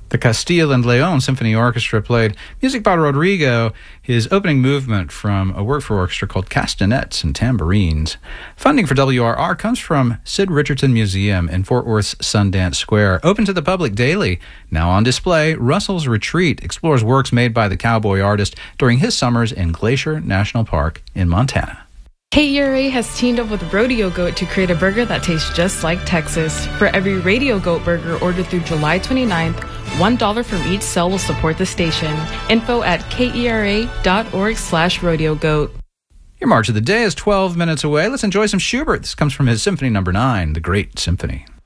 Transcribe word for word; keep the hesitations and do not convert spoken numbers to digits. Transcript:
The Castile and Leon Symphony Orchestra played music by Rodrigo, his opening movement from a work for orchestra called Castanets and Tambourines. Funding for W R R comes from Sid Richardson Museum in Fort Worth's Sundance Square. Open to the public daily. Now on display, Russell's Retreat explores works made by the cowboy artist during his summers in Glacier National Park in Montana. K E R A has teamed up with Rodeo Goat to create a burger that tastes just like Texas. For every Radio Goat burger ordered through July twenty-ninth, one dollar from each sale will support the station. Info at kera.org slash rodeo goat. Your March of the Day is twelve minutes away. Let's enjoy some Schubert. This comes from his Symphony Number nine, The Great Symphony.